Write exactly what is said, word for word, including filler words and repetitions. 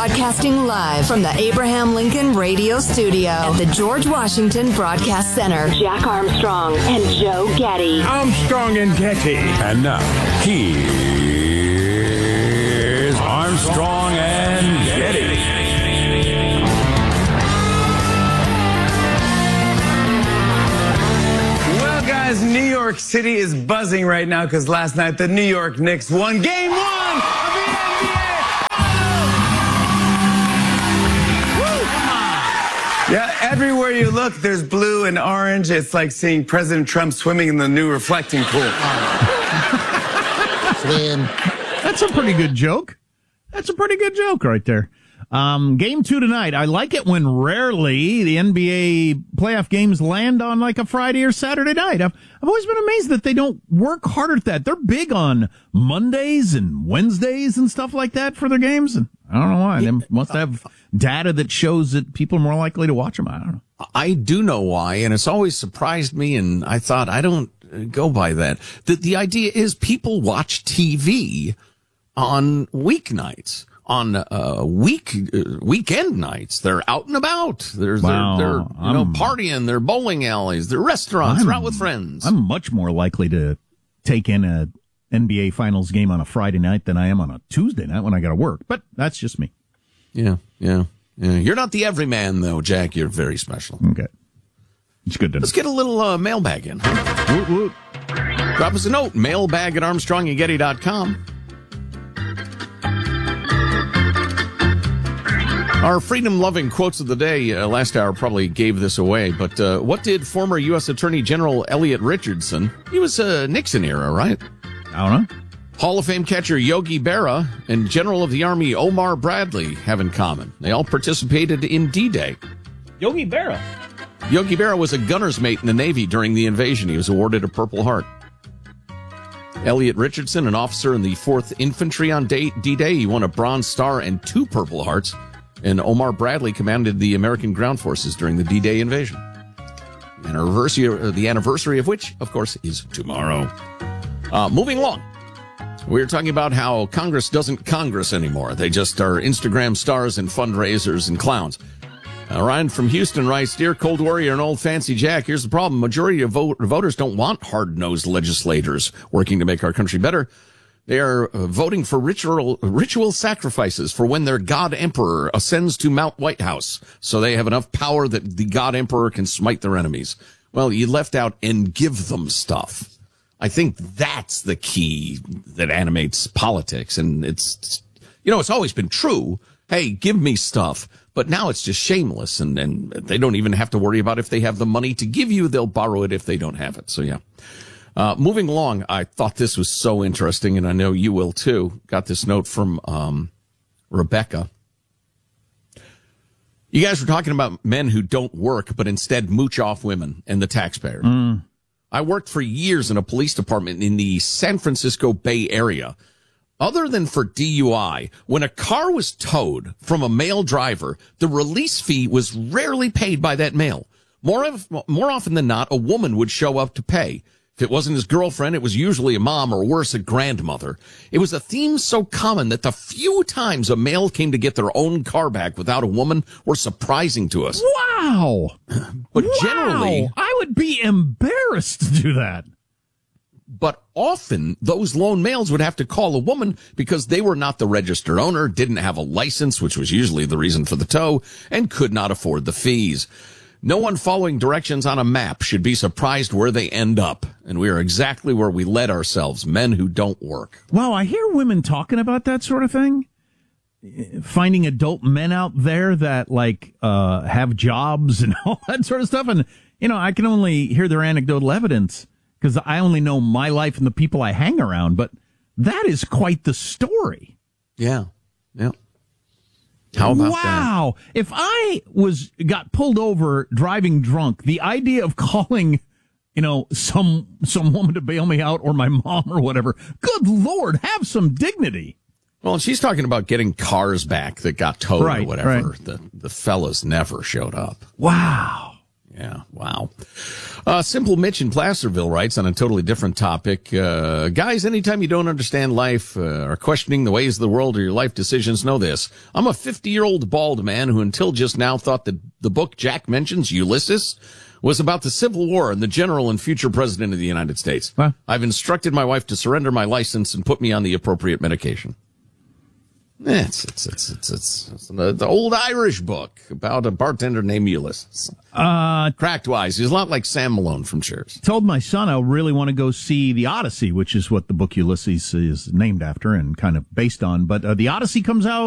Broadcasting live from the Abraham Lincoln Radio Studio at the George Washington Broadcast Center. Jack Armstrong and Joe Getty. Armstrong and Getty. And now, here's Armstrong and Getty. Well, guys, New York City is buzzing right now because last night the New York Knicks won game one of the N B A. Yeah, everywhere you look, there's blue and orange. It's like seeing President Trump swimming in the new reflecting pool. Man, that's a pretty good joke. That's a pretty good joke right there. Um, game two tonight. I like it when rarely the N B A playoff games land on like a Friday or Saturday night. I've, I've always been amazed that they don't work harder at that. They're big on Mondays and Wednesdays and stuff like that for their games. And I don't know why. They must have data that shows that people are more likely to watch them. I don't know. I do know why, and it's always surprised me, and I thought I don't go by that. The, the idea is people watch T V on weeknights. On uh, week uh, weekend nights, they're out and about. They're wow. they're, they're you I'm, know partying. They're bowling alleys. They're restaurants. I'm, they're out with friends. I'm much more likely to take in a N B A Finals game on a Friday night than I am on a Tuesday night when I got to work. But that's just me. Yeah, yeah, yeah. You're not the everyman, though, Jack. You're very special. Okay, it's good to know. Let's get a little uh, mailbag in. Huh? Woot, woot. Drop us a note. Mailbag at armstrong and getty dot com. Our freedom-loving quotes of the day uh, last hour probably gave this away, but uh, what did former U S Attorney General Elliot Richardson, he was uh, Nixon era, right? I don't know. Hall of Fame catcher Yogi Berra and General of the Army Omar Bradley have in common. They all participated in D-Day. Yogi Berra. Yogi Berra was a gunner's mate in the Navy during the invasion. He was awarded a Purple Heart. Elliot Richardson, an officer in the fourth Infantry on D-Day, he won a Bronze Star and two Purple Hearts. And Omar Bradley commanded the American ground forces during the D-Day invasion. The anniversary, the anniversary of which, of course, is tomorrow. Uh, moving along. We're talking about how Congress doesn't Congress anymore. They just are Instagram stars and fundraisers and clowns. Uh, Ryan from Houston writes, Dear Cold Warrior and Old Fancy Jack, here's the problem. Majority of vote- voters don't want hard-nosed legislators working to make our country better. They are uh, voting for ritual ritual sacrifices for when their God Emperor ascends to Mount White House, so they have enough power that the God Emperor can smite their enemies. Well, you left out and give them stuff. I think that's the key that animates politics, and it's, you know, it's always been true. Hey, give me stuff. But now it's just shameless, and, and they don't even have to worry about if they have the money to give you. They'll borrow it if they don't have it. So, yeah. Uh, moving along, I thought this was so interesting, and I know you will too. Got this note from um, Rebecca. You guys were talking about men who don't work, but instead mooch off women and the taxpayer. Mm. I worked for years in a police department in the San Francisco Bay Area. Other than for D U I, when a car was towed from a male driver, the release fee was rarely paid by that male. More of, more often than not, a woman would show up to pay. If it wasn't his girlfriend, it was usually a mom or worse, a grandmother. It was a theme so common that the few times a male came to get their own car back without a woman were surprising to us. Wow. But wow. generally, I would be embarrassed to do that. But often those lone males would have to call a woman because they were not the registered owner, didn't have a license, which was usually the reason for the tow, and could not afford the fees. No one following directions on a map should be surprised where they end up. And we are exactly where we led ourselves, men who don't work. Wow, I hear women talking about that sort of thing. Finding adult men out there that, like, uh, have jobs and all that sort of stuff. And, you know, I can only hear their anecdotal evidence because I only know my life and the people I hang around. But that is quite the story. Yeah, yeah. How about wow. that? Wow. If I was got pulled over driving drunk, the idea of calling, you know, some some woman to bail me out or my mom or whatever, good Lord, have some dignity. Well, she's talking about getting cars back that got towed right, or whatever. Right. The the fellas never showed up. Wow. Yeah, wow. Uh, Simple Mitch in Placerville writes on a totally different topic. Uh, guys, anytime you don't understand life uh, or questioning the ways of the world or your life decisions, know this. I'm a fifty-year-old bald man who until just now thought that the book Jack mentions, Ulysses, was about the Civil War and the general and future president of the United States. Huh? I've instructed my wife to surrender my license and put me on the appropriate medication. It's it's it's it's it's, it's the, the old Irish book about a bartender named Ulysses. Uh, Cracked wise, he's a lot like Sam Malone from Cheers. told my son I really want to go see the Odyssey, which is what the book Ulysses is named after and kind of based on. But uh, the Odyssey comes out